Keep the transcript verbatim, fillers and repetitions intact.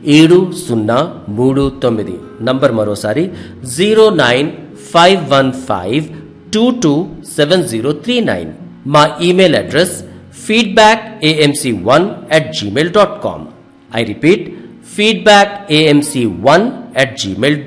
ఏడు సున్నా మూడు తొమ్మిది. నంబర్ మరోసారి zero nine five one five two two seven zero three nine. మా email address feedback AMC one at Gmail dot com. I repeat, feedback AMC one at Gmail